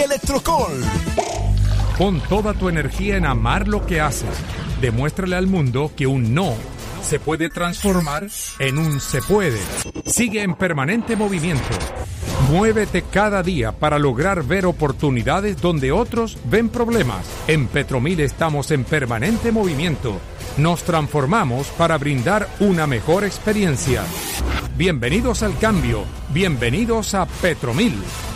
Electrocol. Pon toda tu energía en amar lo que haces. Demuéstrale al mundo que un no se puede transformar en un se puede. Sigue en permanente movimiento. Muévete cada día para lograr ver oportunidades donde otros ven problemas. En Petromil estamos en permanente movimiento. Nos transformamos para brindar una mejor experiencia. Bienvenidos al cambio. Bienvenidos a Petromil.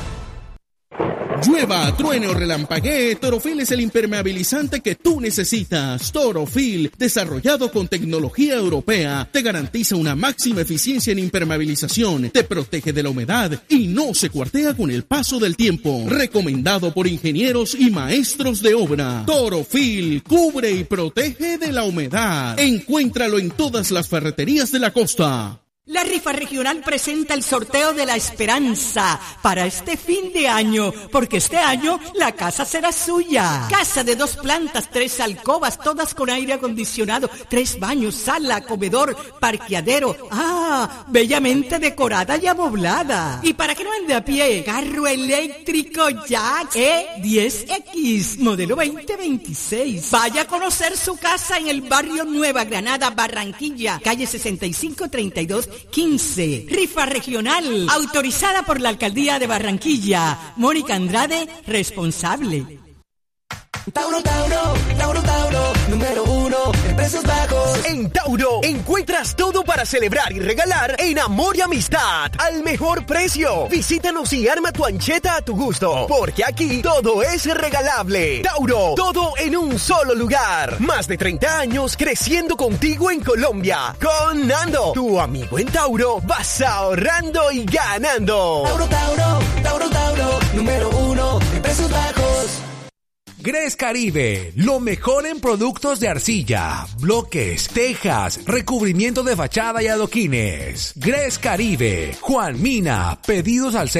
Llueva, truene o relampaguee, Torofil es el impermeabilizante que tú necesitas. Torofil, desarrollado con tecnología europea, te garantiza una máxima eficiencia en impermeabilización, te protege de la humedad y no se cuartea con el paso del tiempo. Recomendado por ingenieros y maestros de obra. Torofil, cubre y protege de la humedad. Encuéntralo en todas las ferreterías de la costa. La rifa regional presenta el sorteo de la esperanza para este fin de año, porque este año la casa será suya. Casa de 2 plantas, 3 alcobas, todas con aire acondicionado, 3 baños, sala, comedor, parqueadero. Bellamente decorada y amoblada. Y para que no ande a pie, carro eléctrico Jack E10X, modelo 2026. Vaya a conocer su casa en el barrio Nueva Granada, Barranquilla, calle 6532 15. Rifa regional, autorizada por la Alcaldía de Barranquilla. Mónica Andrade, responsable. Tauro, número 1 en precios bajos. En Tauro encuentras todo para celebrar y regalar en amor y amistad al mejor precio. Visítanos y arma tu ancheta a tu gusto, porque aquí todo es regalable. Tauro, todo en un solo lugar. Más de 30 años creciendo contigo en Colombia. Con Nando, tu amigo en Tauro, vas ahorrando y ganando. Tauro, número 1 en precios bajos. Gres Caribe, lo mejor en productos de arcilla, bloques, tejas, recubrimiento de fachada y adoquines. Gres Caribe, Juan Mina, pedidos al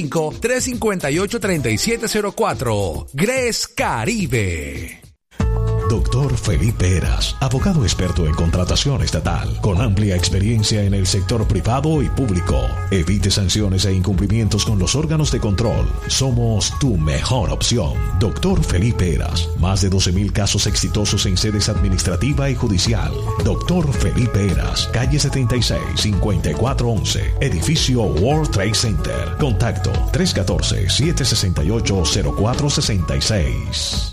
605-358-3704. Gres Caribe. Doctor Felipe Heras, abogado experto en contratación estatal, con amplia experiencia en el sector privado y público. Evite sanciones e incumplimientos con los órganos de control. Somos tu mejor opción. Doctor Felipe Heras, más de 12,000 casos exitosos en sedes administrativa y judicial. Doctor Felipe Heras, calle 76, 5411, edificio World Trade Center. Contacto 314-768-0466.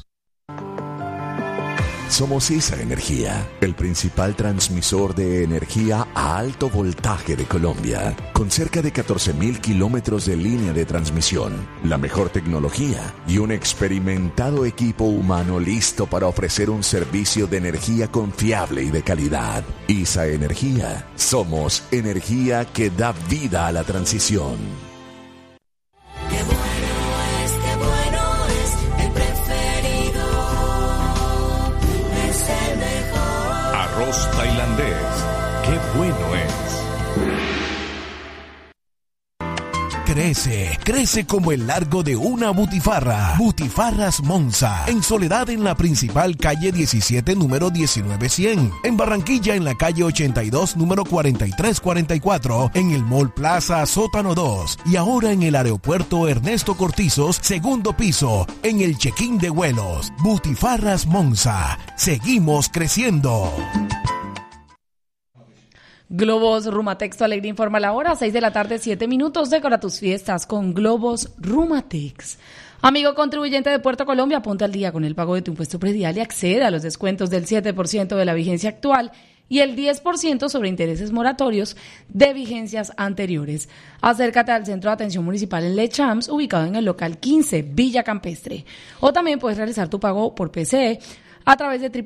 Somos ISA Energía, el principal transmisor de energía a alto voltaje de Colombia, con cerca de 14,000 kilómetros de línea de transmisión, la mejor tecnología y un experimentado equipo humano listo para ofrecer un servicio de energía confiable y de calidad. ISA Energía, somos energía que da vida a la transición. Arroz tailandés, qué bueno es. Crece como el largo de una butifarra. Butifarras Monza, en Soledad en la principal calle 17, número 19100. En Barranquilla en la calle 82, número 4344. En el Mall Plaza Sótano 2. Y ahora en el aeropuerto Ernesto Cortizos, segundo piso, en el check-in de vuelos. Butifarras Monza, seguimos creciendo. Globos Rumatex, tu alegría informa la hora, 6 de la tarde, 7 minutos. Decora tus fiestas con Globos Rumatex. Amigo contribuyente de Puerto Colombia, ponte al día con el pago de tu impuesto predial y accede a los descuentos del 7% de la vigencia actual y el 10% sobre intereses moratorios de vigencias anteriores. Acércate al Centro de Atención Municipal en Le Champs, ubicado en el local 15, Villa Campestre. O también puedes realizar tu pago por PCE a través de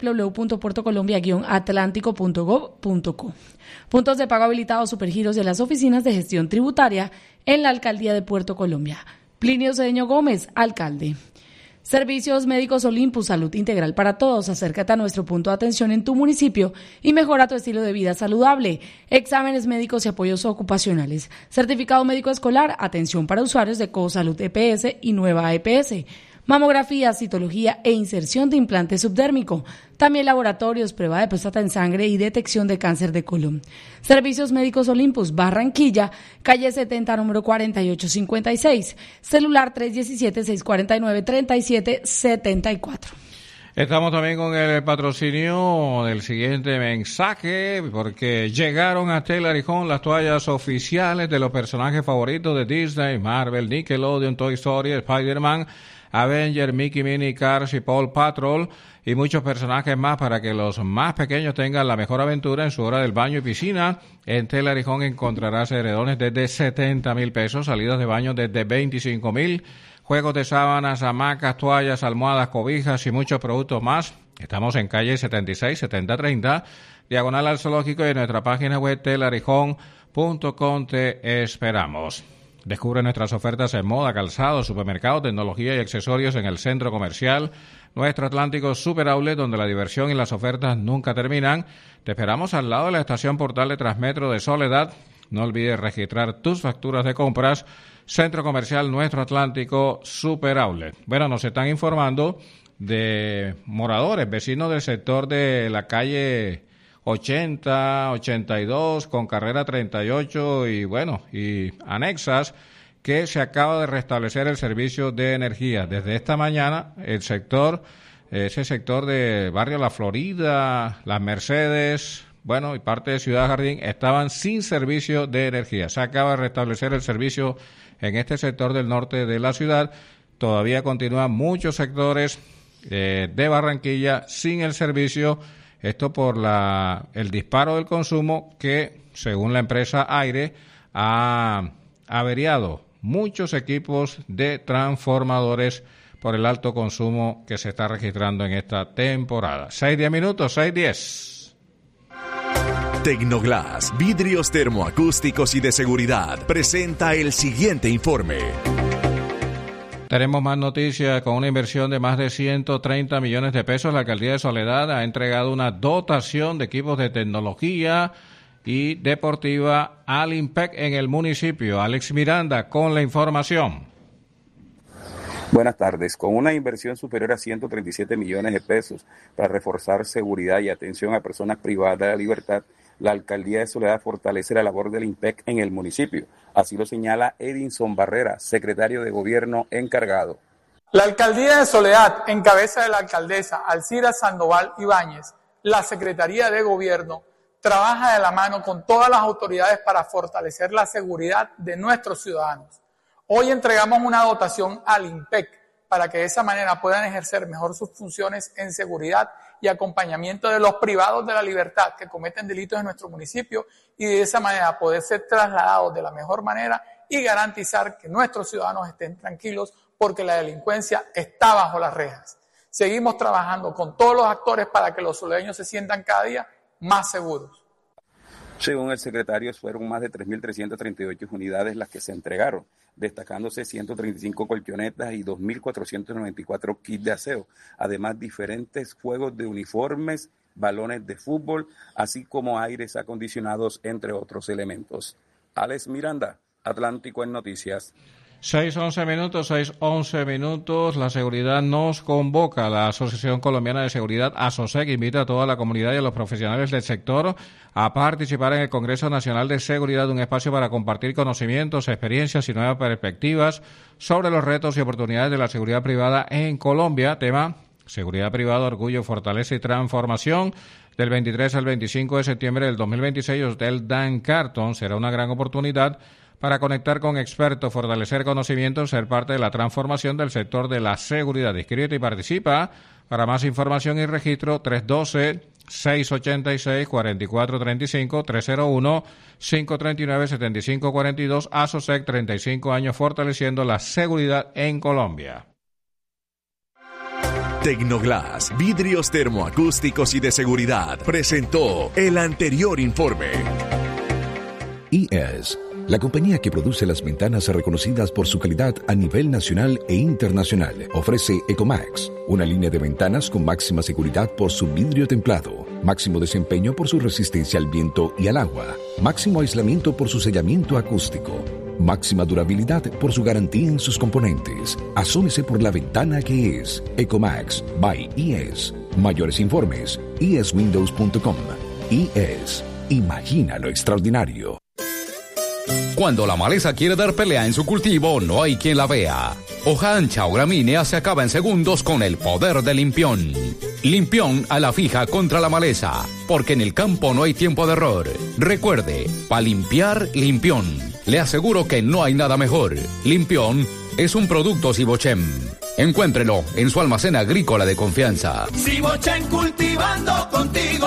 www.puertocolombia-atlántico.gov.co. Puntos de pago habilitados Supergiros de las oficinas de gestión tributaria en la Alcaldía de Puerto Colombia. Plinio Cedeño Gómez, alcalde. Servicios Médicos Olympus, salud integral para todos. Acércate a nuestro punto de atención en tu municipio y mejora tu estilo de vida saludable. Exámenes médicos y apoyos ocupacionales. Certificado médico escolar, atención para usuarios de CoSalud EPS y Nueva EPS. mamografía, citología e inserción de implante subdérmico. También laboratorios, prueba de próstata en sangre y detección de cáncer de colon. Servicios Médicos Olympus, Barranquilla, calle 70, número 4856, celular 317-649-3774. Estamos también con el patrocinio del siguiente mensaje, porque llegaron a Tela Arijón las toallas oficiales de los personajes favoritos de Disney, Marvel, Nickelodeon, Toy Story, Spider-Man, Avenger, Mickey, Minnie, Cars y Paw Patrol, y muchos personajes más para que los más pequeños tengan la mejor aventura en su hora del baño y piscina. En Tela Arijón encontrarás edredones desde 70,000 pesos, salidas de baño desde 25,000, juegos de sábanas, hamacas, toallas, almohadas, cobijas y muchos productos más. Estamos en calle 76, 7030, diagonal al Zoológico, y en nuestra página web telarijón.com te esperamos. Descubre nuestras ofertas en moda, calzado, supermercado, tecnología y accesorios en el centro comercial Nuestro Atlántico Super Outlet, donde la diversión y las ofertas nunca terminan. Te esperamos al lado de la estación Portal de Transmetro de Soledad. No olvides registrar tus facturas de compras. Centro Comercial Nuestro Atlántico Super Outlet. Bueno, nos están informando de moradores, vecinos del sector de la calle 80, 82, con carrera 38 y anexas, que se acaba de restablecer el servicio de energía. Desde esta mañana, ese sector de Barrio La Florida, Las Mercedes, y parte de Ciudad Jardín estaban sin servicio de energía. Se acaba de restablecer el servicio en este sector del norte de la ciudad. Todavía continúan muchos sectores de Barranquilla sin el servicio. Esto por el disparo del consumo que, según la empresa Aire, ha averiado muchos equipos de transformadores por el alto consumo que se está registrando en esta temporada. 6-10 minutos, 6-10. Tecnoglass, vidrios termoacústicos y de seguridad, presenta el siguiente informe. Tenemos más noticias. Con una inversión de más de 130 millones de pesos, la Alcaldía de Soledad ha entregado una dotación de equipos de tecnología y deportiva al IMPEC en el municipio. Alex Miranda con la información. Buenas tardes. Con una inversión superior a 137 millones de pesos para reforzar seguridad y atención a personas privadas de la libertad, la Alcaldía de Soledad fortalece la labor del IMPEC en el municipio. Así lo señala Edinson Barrera, secretario de Gobierno encargado. La Alcaldía de Soledad, en cabeza de la alcaldesa Alcira Sandoval Ibáñez, la Secretaría de Gobierno, trabaja de la mano con todas las autoridades para fortalecer la seguridad de nuestros ciudadanos. Hoy entregamos una dotación al IMPEC para que de esa manera puedan ejercer mejor sus funciones en seguridad y acompañamiento de los privados de la libertad que cometen delitos en nuestro municipio, y de esa manera poder ser trasladados de la mejor manera y garantizar que nuestros ciudadanos estén tranquilos porque la delincuencia está bajo las rejas. Seguimos trabajando con todos los actores para que los soleños se sientan cada día más seguros. Según el secretario, fueron más de 3.338 unidades las que se entregaron, destacándose 135 colchonetas y 2.494 kits de aseo, además diferentes juegos de uniformes, balones de fútbol, así como aires acondicionados, entre otros elementos. Alex Miranda, Atlántico en Noticias. 6:11 minutos. La seguridad nos convoca. La Asociación Colombiana de Seguridad, ASOSEC, invita a toda la comunidad y a los profesionales del sector a participar en el Congreso Nacional de Seguridad, un espacio para compartir conocimientos, experiencias y nuevas perspectivas sobre los retos y oportunidades de la seguridad privada en Colombia. Tema: seguridad privada, orgullo, fortaleza y transformación. Del 23 al 25 de septiembre del 2026, Hotel Dan Carton será una gran oportunidad para conectar con expertos, fortalecer conocimientos, ser parte de la transformación del sector de la seguridad. Inscríbete y participa. Para más información y registro, 312-686-4435, 301-539-7542, ASOSEC, 35 años fortaleciendo la seguridad en Colombia. Tecnoglass, vidrios termoacústicos y de seguridad, presentó el anterior informe. IES, la compañía que produce las ventanas reconocidas por su calidad a nivel nacional e internacional, ofrece Ecomax, una línea de ventanas con máxima seguridad por su vidrio templado, máximo desempeño por su resistencia al viento y al agua, máximo aislamiento por su sellamiento acústico, Máxima durabilidad por su garantía en sus componentes. Asómese por la ventana que es Ecomax by IES. Mayores informes, ieswindows.com. IES. Imagina lo extraordinario. Cuando la maleza quiere dar pelea en su cultivo, no hay quien la vea. Hoja ancha o gramínea se acaba en segundos con el poder de Limpión. Limpión a la fija contra la maleza, porque en el campo no hay tiempo de error. Recuerde, para limpiar, Limpión. Le aseguro que no hay nada mejor. Limpión es un producto Sibochem. Encuéntrelo en su almacén agrícola de confianza. Sibochem, cultivando contigo.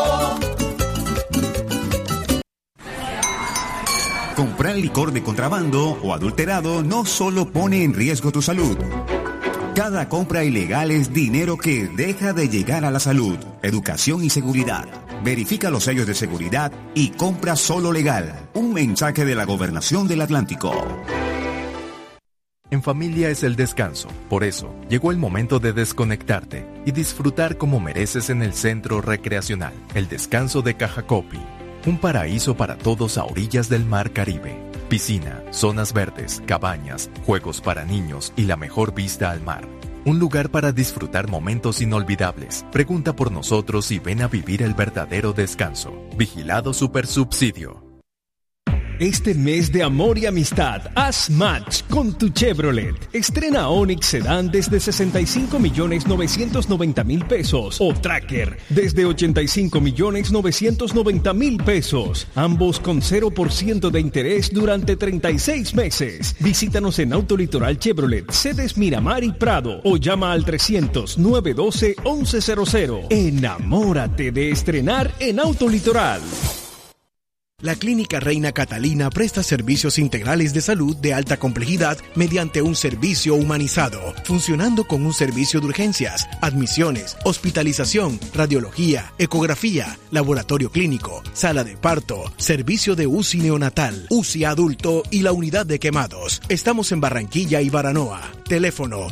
Comprar licor de contrabando o adulterado no solo pone en riesgo tu salud. Cada compra ilegal es dinero que deja de llegar a la salud, educación y seguridad. Verifica los sellos de seguridad y compra solo legal. Un mensaje de la Gobernación del Atlántico. En familia es el descanso. Por eso, llegó el momento de desconectarte y disfrutar como mereces en el Centro Recreacional, el Descanso de Cajacopi. Un paraíso para todos a orillas del Mar Caribe. Piscina, zonas verdes, cabañas, juegos para niños y la mejor vista al mar. Un lugar para disfrutar momentos inolvidables. Pregunta por nosotros y ven a vivir el verdadero descanso. Vigilado Supersubsidio. Este mes de amor y amistad, haz match con tu Chevrolet. Estrena Onix Sedán desde 65.990.000 pesos o Tracker desde 85.990.000 pesos. Ambos con 0% de interés durante 36 meses. Visítanos en Autolitoral Chevrolet, sedes Miramar y Prado o llama al 300-912-1100. Enamórate de estrenar en Autolitoral. La Clínica Reina Catalina presta servicios integrales de salud de alta complejidad mediante un servicio humanizado, funcionando con un servicio de urgencias, admisiones, hospitalización, radiología, ecografía, laboratorio clínico, sala de parto, servicio de UCI neonatal, UCI adulto y la unidad de quemados. Estamos en Barranquilla y Baranoa. Teléfono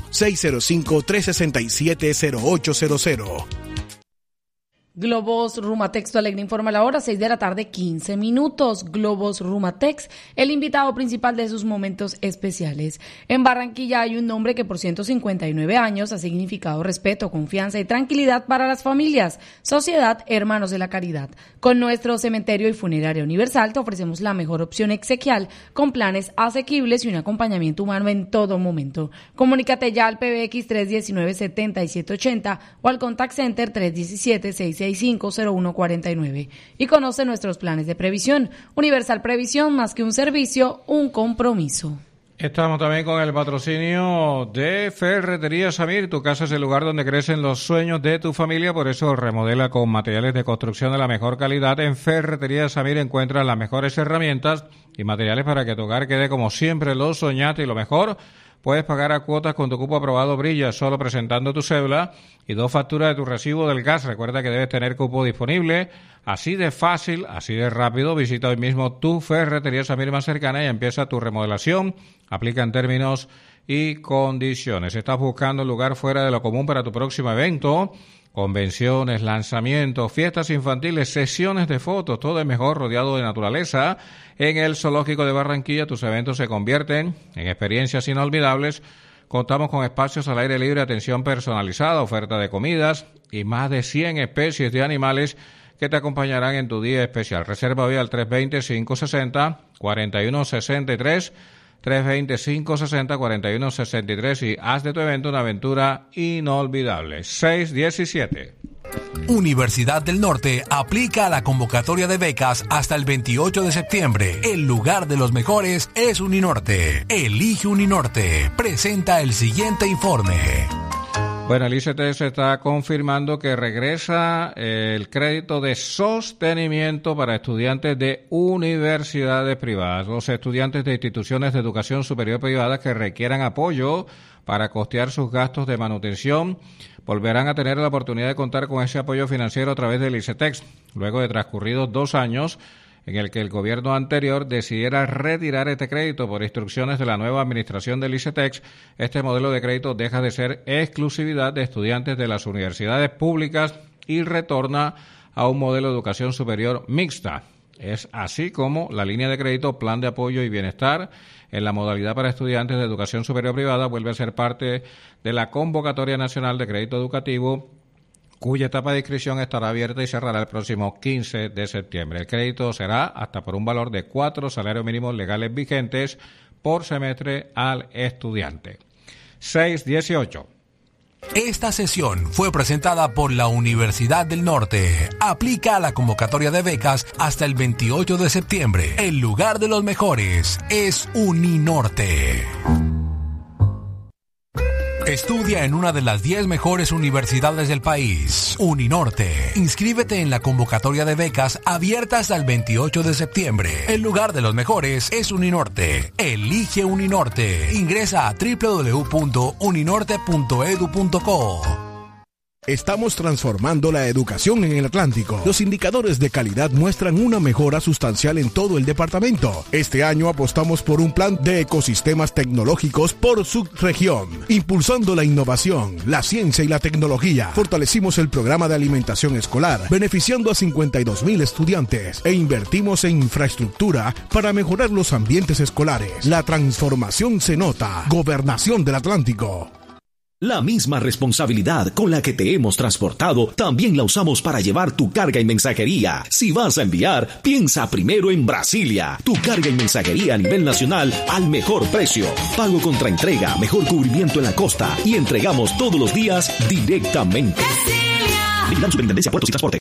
605-367-0800. Globos Rumatex, tu alegre informa la hora, 6 de la tarde, 15 minutos. Globos Rumatex, el invitado principal de sus momentos especiales. En Barranquilla hay un nombre que por 159 años ha significado respeto, confianza y tranquilidad para las familias. Sociedad Hermanos de la Caridad. Con nuestro cementerio y funeraria universal te ofrecemos la mejor opción exequial, con planes asequibles y un acompañamiento humano en todo momento. Comunícate ya al PBX 319-7780 o al Contact Center 317-665-0149 y conoce nuestros planes de previsión. Universal Previsión, más que un servicio, un compromiso. Estamos también con el patrocinio de Ferretería Samir. Tu casa es el lugar donde crecen los sueños de tu familia, por eso remodela con materiales de construcción de la mejor calidad. En Ferretería Samir encuentras las mejores herramientas y materiales para que tu hogar quede como siempre lo soñaste, y lo mejor, puedes pagar a cuotas con tu cupo aprobado Brilla, solo presentando tu cédula y 2 facturas de tu recibo del gas. Recuerda que debes tener cupo disponible. Así de fácil, así de rápido. Visita hoy mismo tu Ferretería Samir más cercana y empieza tu remodelación. Aplica en términos y condiciones. ¿Estás buscando un lugar fuera de lo común para tu próximo evento? Convenciones, lanzamientos, fiestas infantiles, sesiones de fotos, todo es mejor rodeado de naturaleza. En el Zoológico de Barranquilla tus eventos se convierten en experiencias inolvidables. Contamos con espacios al aire libre, atención personalizada, oferta de comidas y más de 100 especies de animales que te acompañarán en tu día especial. Reserva hoy al 320-560-4163, 320-560-4163 y haz de tu evento una aventura inolvidable. 617. Universidad del Norte aplica a la convocatoria de becas hasta el 28 de septiembre. El lugar de los mejores es Uninorte. Elige Uninorte. Presenta el siguiente informe. Bueno, el ICETEX está confirmando que regresa el crédito de sostenimiento para estudiantes de universidades privadas. Los estudiantes de instituciones de educación superior privadas que requieran apoyo para costear sus gastos de manutención volverán a tener la oportunidad de contar con ese apoyo financiero a través del ICETEX, luego de transcurridos 2 años en el que el gobierno anterior decidiera retirar este crédito por instrucciones de la nueva administración del ICETEX. Este modelo de crédito deja de ser exclusividad de estudiantes de las universidades públicas y retorna a un modelo de educación superior mixta. Es así como la línea de crédito Plan de Apoyo y Bienestar en la modalidad para estudiantes de educación superior privada vuelve a ser parte de la Convocatoria Nacional de Crédito Educativo, cuya etapa de inscripción estará abierta y cerrará el próximo 15 de septiembre. El crédito será hasta por un valor de 4 salarios mínimos legales vigentes por semestre al estudiante. 618. Esta sesión fue presentada por la Universidad del Norte. Aplica a la convocatoria de becas hasta el 28 de septiembre. El lugar de los mejores es Uninorte. Estudia en una de las 10 mejores universidades del país, Uninorte. Inscríbete en la convocatoria de becas abierta hasta el 28 de septiembre. El lugar de los mejores es Uninorte. Elige Uninorte. Ingresa a www.uninorte.edu.co. Estamos transformando la educación en el Atlántico. Los indicadores de calidad muestran una mejora sustancial en todo el departamento. Este año apostamos por un plan de ecosistemas tecnológicos por subregión, impulsando la innovación, la ciencia y la tecnología. Fortalecimos el programa de alimentación escolar, beneficiando a 52,000 estudiantes, e invertimos en infraestructura para mejorar los ambientes escolares. La transformación se nota. Gobernación del Atlántico. La misma responsabilidad con la que te hemos transportado, también la usamos para llevar tu carga y mensajería. Si vas a enviar, piensa primero en Brasilia. Tu carga y mensajería a nivel nacional al mejor precio. Pago contra entrega, mejor cubrimiento en la costa y entregamos todos los días directamente. Vigilando Superintendencia de Puertos y Transporte.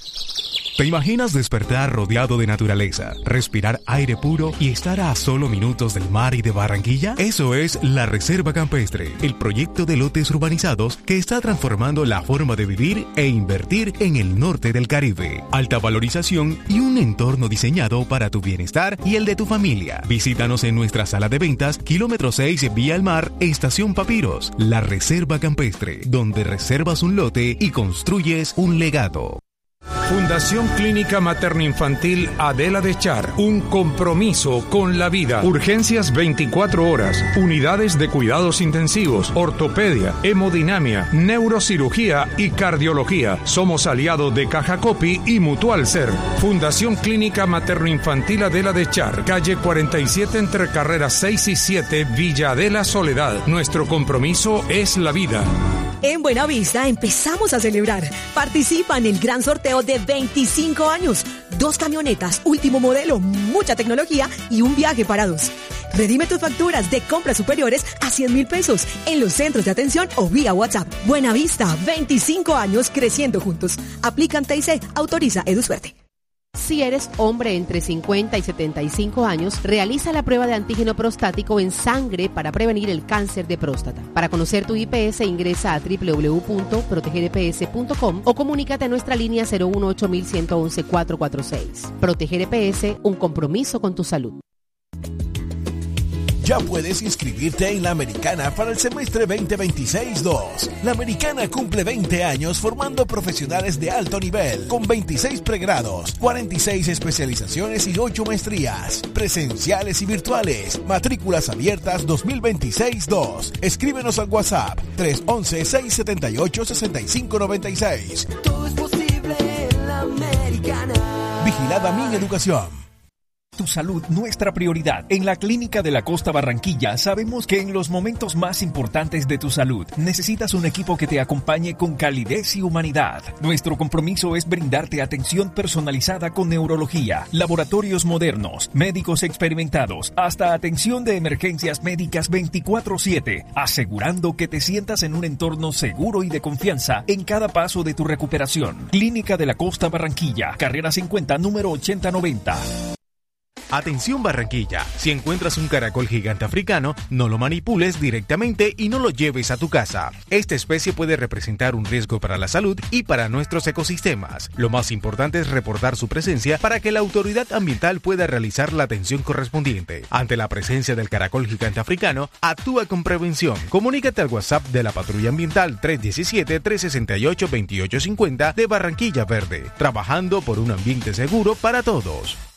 ¿Te imaginas despertar rodeado de naturaleza, respirar aire puro y estar a solo minutos del mar y de Barranquilla? Eso es la Reserva Campestre, el proyecto de lotes urbanizados que está transformando la forma de vivir e invertir en el norte del Caribe. Alta valorización y un entorno diseñado para tu bienestar y el de tu familia. Visítanos en nuestra sala de ventas, kilómetro 6, Vía al Mar, Estación Papiros. La Reserva Campestre, donde reservas un lote y construyes un legado. Fundación Clínica Materno-Infantil Adela de Char, un compromiso con la vida. Urgencias 24 horas, unidades de cuidados intensivos, ortopedia, hemodinamia, neurocirugía y cardiología. Somos aliados de Caja Copy y Mutual Ser. Fundación Clínica Materno-Infantil Adela de Char, calle 47 entre carreras 6 y 7, Villa Adela Soledad. Nuestro compromiso es la vida. En Buenavista empezamos a celebrar. Participa en el gran sorteo de 25 años. 2 camionetas, último modelo, mucha tecnología y un viaje para 2. Redime tus facturas de compras superiores a 100,000 pesos en los centros de atención o vía WhatsApp. Buenavista, 25 años creciendo juntos. Aplican TIC, autoriza EduSuerte. Si eres hombre entre 50 y 75 años, realiza la prueba de antígeno prostático en sangre para prevenir el cáncer de próstata. Para conocer tu IPS, ingresa a www.protegereps.com o comunícate a nuestra línea 018-111-446. Proteger EPS, un compromiso con tu salud. Ya puedes inscribirte en la Americana para el semestre 2026-2. La Americana cumple 20 años formando profesionales de alto nivel, con 26 pregrados, 46 especializaciones y 8 maestrías, presenciales y virtuales. Matrículas abiertas 2026-2. Escríbenos al WhatsApp 311-678-6596. Todo es posible en la Americana. Vigilada Mineducación. Tu salud, nuestra prioridad. En la Clínica de la Costa Barranquilla sabemos que en los momentos más importantes de tu salud necesitas un equipo que te acompañe con calidez y humanidad. Nuestro compromiso es brindarte atención personalizada con neurología, laboratorios modernos, médicos experimentados, hasta atención de emergencias médicas 24/7, asegurando que te sientas en un entorno seguro y de confianza en cada paso de tu recuperación. Clínica de la Costa Barranquilla, carrera 50, número 8090. Atención Barranquilla, si encuentras un caracol gigante africano, no lo manipules directamente y no lo lleves a tu casa. Esta especie puede representar un riesgo para la salud y para nuestros ecosistemas. Lo más importante es reportar su presencia para que la autoridad ambiental pueda realizar la atención correspondiente. Ante la presencia del caracol gigante africano, actúa con prevención. Comunícate al WhatsApp de la Patrulla Ambiental 317-368-2850 de Barranquilla Verde, trabajando por un ambiente seguro para todos.